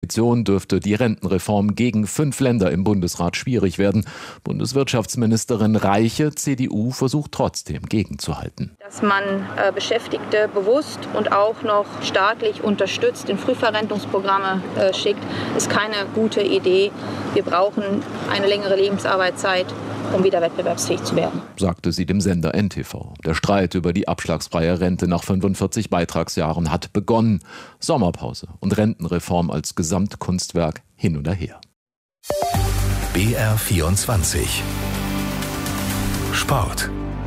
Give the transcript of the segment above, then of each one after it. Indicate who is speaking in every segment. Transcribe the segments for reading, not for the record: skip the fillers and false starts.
Speaker 1: Dürfte die Rentenreform gegen 5 Länder im Bundesrat schwierig werden. Bundeswirtschaftsministerin Reiche, CDU, versucht trotzdem gegenzuhalten.
Speaker 2: Dass man Beschäftigte bewusst und auch noch staatlich unterstützt, in Frühverrentungsprogramme schickt, ist keine gute Idee. Wir brauchen eine längere Lebensarbeitszeit, um wieder wettbewerbsfähig zu werden,
Speaker 1: sagte sie dem Sender NTV. Der Streit über die abschlagsfreie Rente nach 45 Beitragsjahren hat begonnen. Sommerpause und Rentenreform als Gesamtkunstwerk hin und her.
Speaker 3: BR24 Sport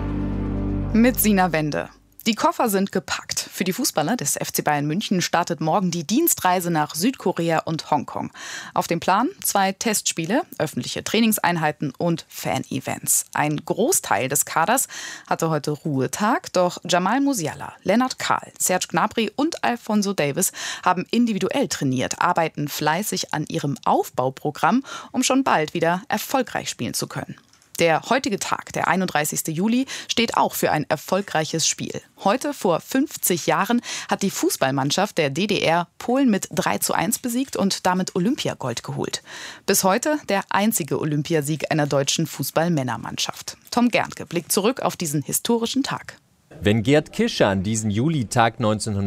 Speaker 4: mit Sina Wende. Die Koffer sind gepackt. Für die Fußballer des FC Bayern München startet morgen die Dienstreise nach Südkorea und Hongkong. Auf dem Plan 2 Testspiele, öffentliche Trainingseinheiten und Fan-Events. Ein Großteil des Kaders hatte heute Ruhetag, doch Jamal Musiala, Lennart Kahl, Serge Gnabry und Alphonso Davies haben individuell trainiert, arbeiten fleißig an ihrem Aufbauprogramm, um schon bald wieder erfolgreich spielen zu können. Der heutige Tag, der 31. Juli, steht auch für ein erfolgreiches Spiel. Heute, vor 50 Jahren, hat die Fußballmannschaft der DDR Polen mit 3:1 besiegt und damit Olympiagold geholt. Bis heute der einzige Olympiasieg einer deutschen Fußballmännermannschaft. Tom Gerntke blickt zurück auf diesen historischen Tag.
Speaker 5: Wenn Gerd Kische an diesen Julitag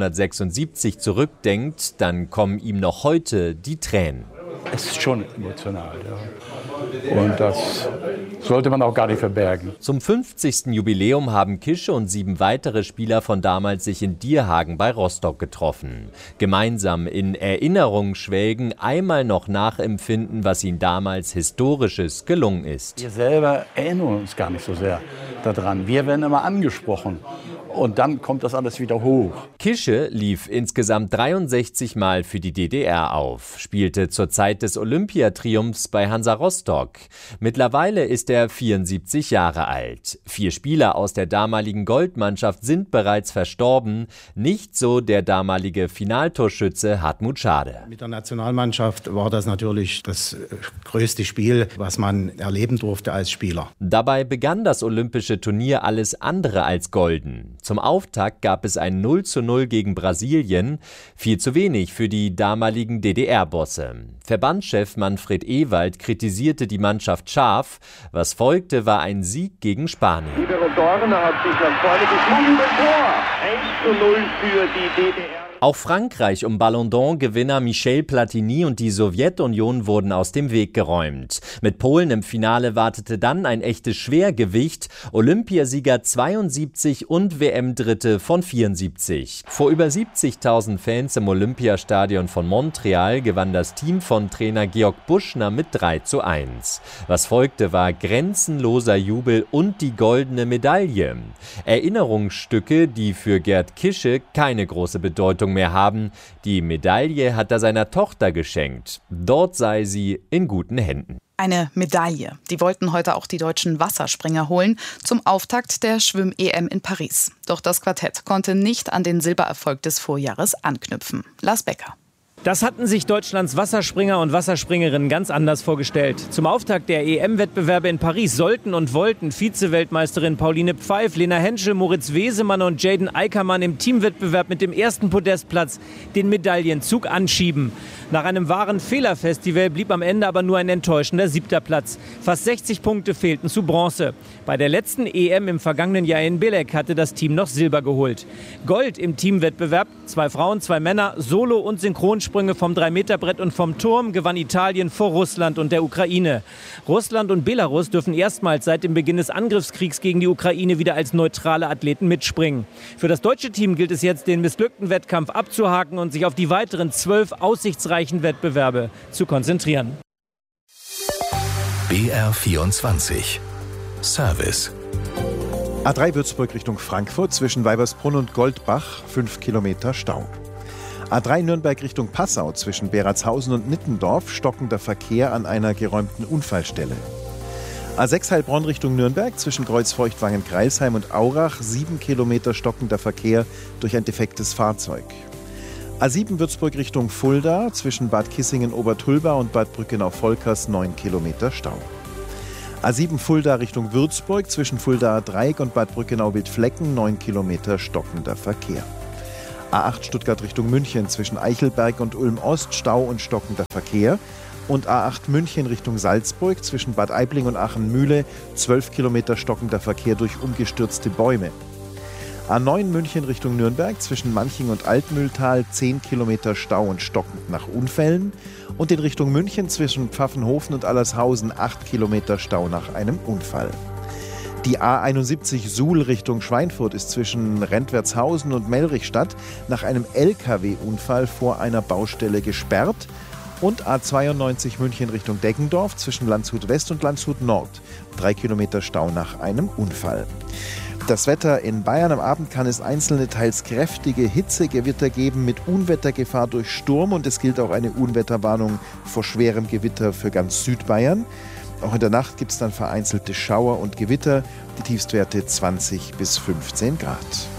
Speaker 5: 1976 zurückdenkt, dann kommen ihm noch heute die Tränen.
Speaker 6: Es ist schon emotional, ja. Und das sollte man auch gar nicht verbergen.
Speaker 5: Zum 50. Jubiläum haben Kische und 7 weitere Spieler von damals sich in Dierhagen bei Rostock getroffen. Gemeinsam in Erinnerung schwelgen, einmal noch nachempfinden, was ihnen damals Historisches gelungen ist.
Speaker 6: Wir selber erinnern uns gar nicht so sehr daran. Wir werden immer angesprochen. Und dann kommt das alles wieder hoch.
Speaker 5: Kische lief insgesamt 63 Mal für die DDR auf, spielte zur Zeit des Olympiatriumphs bei Hansa Rostock. Mittlerweile ist er 74 Jahre alt. 4 Spieler aus der damaligen Goldmannschaft sind bereits verstorben. Nicht so der damalige Finaltorschütze Hartmut Schade.
Speaker 7: Mit der Nationalmannschaft war das natürlich das größte Spiel, was man erleben durfte als Spieler.
Speaker 5: Dabei begann das olympische Turnier alles andere als golden. Zum Auftakt gab es ein 0:0 gegen Brasilien, viel zu wenig für die damaligen DDR-Bosse. Verbandschef Manfred Ewald kritisierte die Mannschaft scharf. Was folgte, war ein Sieg gegen Spanien.
Speaker 8: Libero Dorner hat sich nach vorne geschoben. Tor 1:0 für die DDR.
Speaker 5: Auch Frankreich um Ballon d'Or-Gewinner Michel Platini und die Sowjetunion wurden aus dem Weg geräumt. Mit Polen im Finale wartete dann ein echtes Schwergewicht, Olympiasieger 72 und WM-Dritte von 74. Vor über 70.000 Fans im Olympiastadion von Montreal gewann das Team von Trainer Georg Buschner mit 3:1. Was folgte, war grenzenloser Jubel und die goldene Medaille. Erinnerungsstücke, die für Gerd Kische keine große Bedeutung mehr haben. Die Medaille hat er seiner Tochter geschenkt. Dort sei sie in guten Händen.
Speaker 4: Eine Medaille. Die wollten heute auch die deutschen Wasserspringer holen zum Auftakt der Schwimm-EM in Paris. Doch das Quartett konnte nicht an den Silbererfolg des Vorjahres anknüpfen. Lars Becker.
Speaker 9: Das hatten sich Deutschlands Wasserspringer und Wasserspringerinnen ganz anders vorgestellt. Zum Auftakt der EM-Wettbewerbe in Paris sollten und wollten Vize-Weltmeisterin Pauline Pfeif, Lena Henschel, Moritz Wesemann und Jaden Eickermann im Teamwettbewerb mit dem ersten Podestplatz den Medaillenzug anschieben. Nach einem wahren Fehlerfestival blieb am Ende aber nur ein enttäuschender 7. Platz. Fast 60 Punkte fehlten zu Bronze. Bei der letzten EM im vergangenen Jahr in Belek hatte das Team noch Silber geholt. Gold im Teamwettbewerb, 2 Frauen, 2 Männer, Solo- und Synchronsprünge vom 3-Meter-Brett und vom Turm gewann Italien vor Russland und der Ukraine. Russland und Belarus dürfen erstmals seit dem Beginn des Angriffskriegs gegen die Ukraine wieder als neutrale Athleten mitspringen. Für das deutsche Team gilt es jetzt, den missglückten Wettkampf abzuhaken und sich auf die weiteren 12 aussichtsreichen Wettbewerbe zu konzentrieren.
Speaker 3: BR24 Service.
Speaker 10: A3 Würzburg Richtung Frankfurt zwischen Weibersbrunn und Goldbach 5 Kilometer Stau. A3 Nürnberg Richtung Passau zwischen Beratshausen und Nittendorf stockender Verkehr an einer geräumten Unfallstelle. A6 Heilbronn Richtung Nürnberg zwischen Kreuzfeuchtwangen-Greilsheim und Aurach 7 Kilometer stockender Verkehr durch ein defektes Fahrzeug. A7 Würzburg Richtung Fulda zwischen Bad Kissingen-Obertulba und Bad Brückenau-Volkers 9 Kilometer Stau. A7 Fulda Richtung Würzburg zwischen Fuldaer Dreieck und Bad Brückenau-Wildflecken 9 Kilometer stockender Verkehr. A8 Stuttgart Richtung München zwischen Eichelberg und Ulm-Ost Stau und stockender Verkehr. Und A8 München Richtung Salzburg zwischen Bad Aibling und Aachen-Mühle 12 Kilometer stockender Verkehr durch umgestürzte Bäume. A9 München Richtung Nürnberg zwischen Manching und Altmühltal 10 Kilometer Stau und stockend nach Unfällen. Und in Richtung München zwischen Pfaffenhofen und Allershausen 8 Kilometer Stau nach einem Unfall. Die A71 Suhl Richtung Schweinfurt ist zwischen Rentwertshausen und Mellrichstadt nach einem LKW-Unfall vor einer Baustelle gesperrt. Und A92 München Richtung Deggendorf zwischen Landshut West und Landshut Nord. 3 Kilometer Stau nach einem Unfall. Das Wetter in Bayern: Am Abend kann es einzelne, teils kräftige Hitzegewitter geben mit Unwettergefahr durch Sturm. Und es gilt auch eine Unwetterwarnung vor schwerem Gewitter für ganz Südbayern. Auch in der Nacht gibt es dann vereinzelte Schauer und Gewitter. Die Tiefstwerte 20 bis 15 Grad.